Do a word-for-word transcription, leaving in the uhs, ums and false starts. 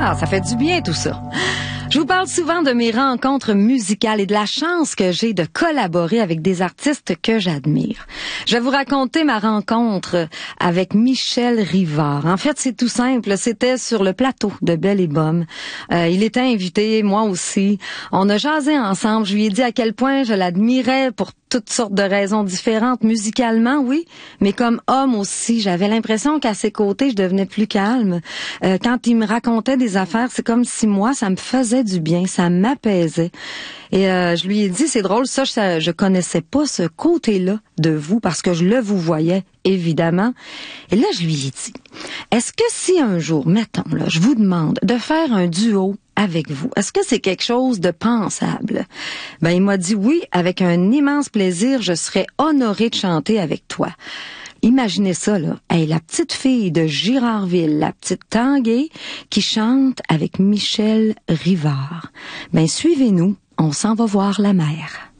Ah, ça fait du bien tout ça. Je vous parle souvent de mes rencontres musicales et de la chance que j'ai de collaborer avec des artistes que j'admire. Je vais vous raconter ma rencontre avec Michel Rivard. En fait, c'est tout simple. C'était sur le plateau de Belle et Bomme. Euh, il était invité, moi aussi. On a jasé ensemble. Je lui ai dit à quel point je l'admirais pour toutes sortes de raisons différentes, musicalement, oui, mais comme homme aussi. J'avais l'impression qu'à ses côtés, je devenais plus calme. Euh, quand il me racontait des affaires, c'est comme si moi, ça me faisait du bien, ça m'apaisait. Et euh, je lui ai dit, c'est drôle, ça, je, je connaissais pas ce côté-là de vous, parce que je le vous voyais, évidemment. Et là, je lui ai dit, est-ce que si un jour, mettons, là, je vous demande de faire un duo avec vous, est-ce que c'est quelque chose de pensable? Ben, il m'a dit oui, avec un immense plaisir, je serais honorée de chanter avec toi. Imaginez ça, là. Hey, la petite fille de Girardville, la petite Tanguay, qui chante avec Michel Rivard. Ben, suivez-nous, on s'en va voir la mer.